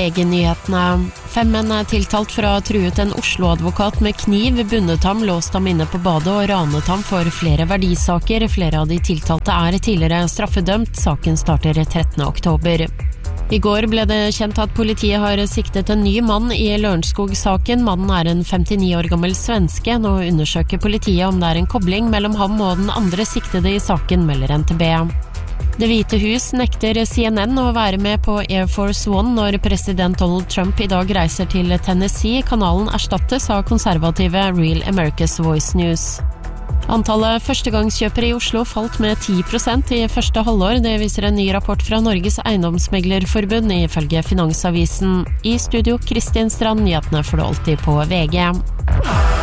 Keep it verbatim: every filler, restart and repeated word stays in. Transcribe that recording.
V G-nyhetene. Fem menn er tiltalt for å ha truet en Oslo-advokat med kniv, bundet ham, låst ham inne på badet og ranet ham for flere verdisaker. Flere av de tiltalte er tidligere straffedømt. Saken starter trettende oktober. I går ble det kjent at politiet har siktet en ny mann i Lørenskog-saken. Mannen er en femtini år gammel svenske. Nå undersøker politiet om det er en kobling mellom ham og den andre siktede i saken, melder N T B. Det hvite hus nekter C N N å være med på Air Force One når president Donald Trump i dag reiser til Tennessee. Kanalen erstattes av konservative Real America's Voice News. Antallet førstegangskjøpere i Oslo falt med ti prosent i første halvår. Det viser en ny rapport fra Norges Eiendomsmeglerforbund ifølge Finansavisen. I studio Kristin Strand, nyhetene får du alltid på V G.